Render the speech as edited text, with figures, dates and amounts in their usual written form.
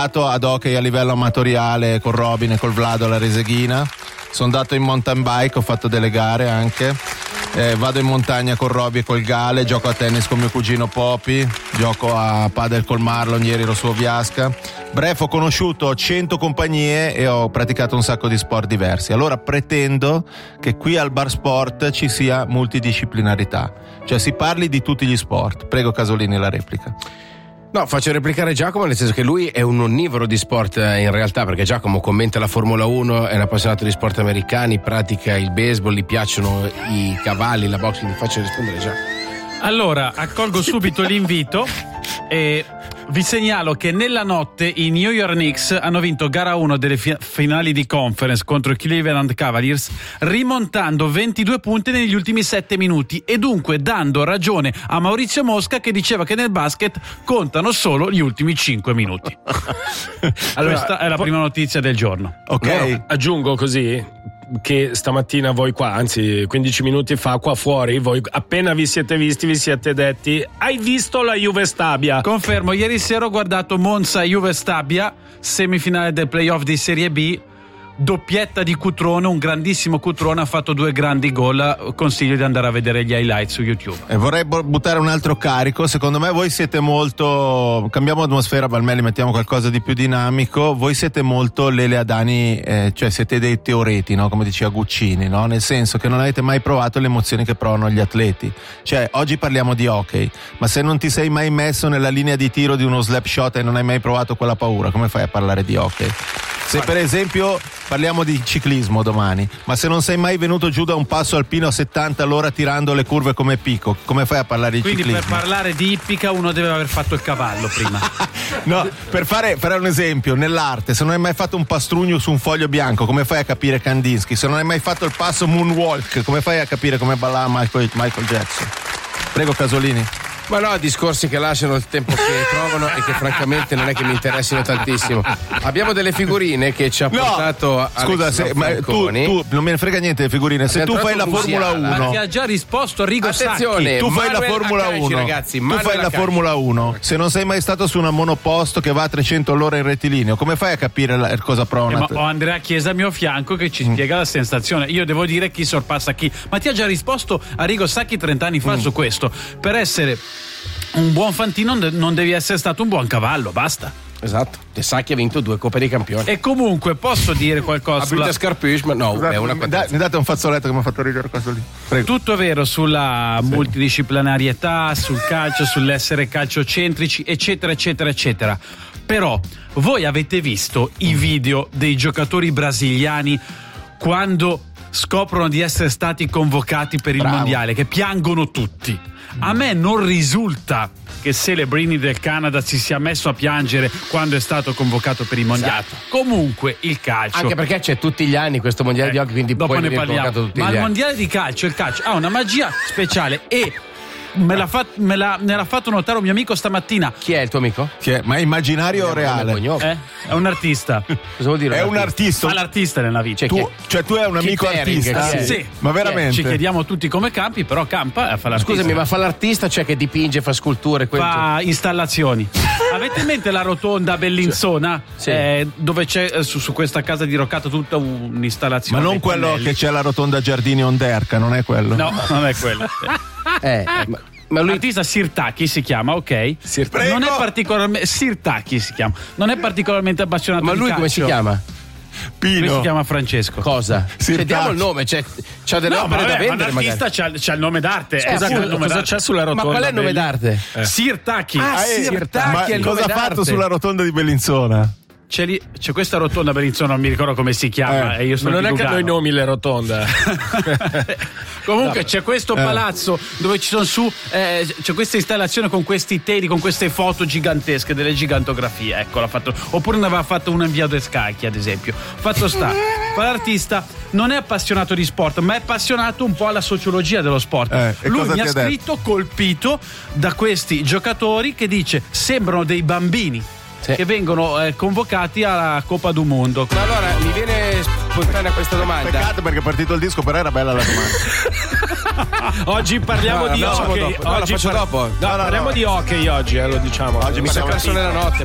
giocato ad hockey a livello amatoriale con Robin e col Vlado alla Reseghina. Sono andato in mountain bike, ho fatto delle gare anche. Vado in montagna con Roby e col Gale, gioco a tennis con mio cugino Popi, gioco a padel col Marlon, ieri ero su Oviasca. Bref, ho conosciuto 100 compagnie e ho praticato un sacco di sport diversi. Allora pretendo che qui al Bar Sport ci sia multidisciplinarità, cioè si parli di tutti gli sport. Prego Casolini la replica. No, faccio replicare Giacomo, nel senso che lui è un onnivoro di sport in realtà, perché Giacomo commenta la Formula 1, è un appassionato di sport americani, pratica il baseball, gli piacciono i cavalli, la boxing. Ti faccio rispondere già. Allora, accolgo subito l'invito e vi segnalo che nella notte i New York Knicks hanno vinto gara 1 delle finali di conference contro i Cleveland Cavaliers, rimontando 22 punti negli ultimi 7 minuti e dunque dando ragione a Maurizio Mosca, che diceva che nel basket contano solo gli ultimi 5 minuti. Allora, questa è la prima notizia del giorno. Ok, no, aggiungo così che stamattina voi qua, anzi 15 minuti fa qua fuori, voi appena vi siete visti, vi siete detti: hai visto la Juve Stabia? Confermo, ieri sera ho guardato Monza Juve Stabia, semifinale del playoff di Serie B, doppietta di Cutrone, un grandissimo Cutrone, ha fatto 2 grandi gol. Consiglio di andare a vedere gli highlights su YouTube. E vorrei buttare un altro carico. Secondo me voi siete molto, cambiamo atmosfera, Balmelli, mettiamo qualcosa di più dinamico. Voi siete molto Lele Adani, cioè siete dei teoreti, no? Come diceva Guccini, no? Nel senso che non avete mai provato le emozioni che provano gli atleti. Cioè oggi parliamo di hockey, ma se non ti sei mai messo nella linea di tiro di uno slap shot e non hai mai provato quella paura, come fai a parlare di hockey? Se per esempio parliamo di ciclismo domani, ma se non sei mai venuto giù da un passo alpino a 70 all'ora tirando le curve come Pico, come fai a parlare di ciclismo? Quindi per parlare di ippica uno deve aver fatto il cavallo prima. No, per fare un esempio, nell'arte, se non hai mai fatto un pastrugno su un foglio bianco, come fai a capire Kandinsky? Se non hai mai fatto il passo moonwalk, come fai a capire come ballava Michael Jackson? Prego Casolini. Ma no, discorsi che lasciano il tempo che trovano e che francamente non è che mi interessino tantissimo. Abbiamo delle figurine che ci ha portato a. Scusa, ma tu non me ne frega niente delle figurine. Se tu fai la Formula 1, perché ha già risposto Rigo Sacchi. Tu fai la Formula 1, ragazzi, tu fai la Formula 1. Se non sei mai stato su una monoposto che va a 300 all'ora in rettilineo, come fai a capire cosa prova ma ho Andrea Chiesa a mio fianco che ci spiega la sensazione. Io devo dire chi sorpassa chi. Ma ti ha già risposto a Rigo Sacchi 30 anni fa su questo. Per essere un buon fantino non devi essere stato un buon cavallo, basta. Esatto, De Sacchi ha vinto 2 Coppe dei Campioni. E comunque posso dire qualcosa sulla Scarpucci, ma no, esatto, è una mi date un fazzoletto che mi ha fatto ridere questo lì. Prego. Tutto vero sulla multidisciplinarietà, sul calcio, sull'essere calciocentrici, eccetera eccetera eccetera. Però voi avete visto i video dei giocatori brasiliani quando scoprono di essere stati convocati per il mondiale, che piangono tutti? A me non risulta che Celebrini del Canada si sia messo a piangere quando è stato convocato per il mondiale. Esatto. Comunque il calcio, anche perché c'è tutti gli anni questo mondiale di hockey, quindi dopo poi ne parliamo. Tutti Ma gli il anni. mondiale di calcio, il calcio ha una magia speciale e me l'ha fatto notare un mio amico stamattina. Chi è il tuo amico? Chi è? Ma è immaginario o reale? È un artista. Cosa vuol dire? È un artista. Fa l'artista nella vita. Cioè tu hai un amico artista? Sì. Ma veramente? Ci chiediamo tutti come campi, però campa e fa l'artista. Scusami, ma fa l'artista, cioè che dipinge, fa sculture? Fa installazioni. Avete in mente la rotonda Bellinzona? Sì. Dove c'è su questa casa di Roccato tutta un'installazione. Ma non quello che c'è la rotonda Giardini Onderca, non è quello? No, non è quello. Ma lui... L'artista Sirtaki si chiama, ok? Non è particolarmente Sirtaki si chiama. Non è particolarmente appassionato di calcio. Ma lui come si chiama? Pino. Lui si chiama Francesco. Cosa? Diamo il nome, c'ha delle opere da vendere. Ma l'artista c'ha il nome d'arte. Cosa c'è sulla rotonda? Ma qual è il nome d'arte? Sirtaki. Sirtaki è il nome cosa d'arte. ha fatto sulla rotonda di Bellinzona? C'è questa rotonda Bellinzona, non mi ricordo come si chiama. E io sono non è che Lugano. noi nomi le rotonde. Comunque c'è questo palazzo dove ci sono c'è questa installazione con questi teli, con queste foto gigantesche, delle gigantografie. Ecco, l'ha fatto. Oppure ne aveva fatto una in via due Scacchi, ad esempio. Fatto sta, l'artista non è appassionato di sport, ma è appassionato un po' alla sociologia dello sport. Lui mi ha scritto colpito da questi giocatori che dice sembrano dei bambini che vengono convocati alla Coppa du Mondo. Allora mi viene spontanea questa domanda. Peccato perché è partito il disco, però era bella la domanda. Oggi parliamo di hockey. Dopo. La faccio dopo. Parliamo di hockey oggi, lo diciamo. Oggi mi sono perso nella notte.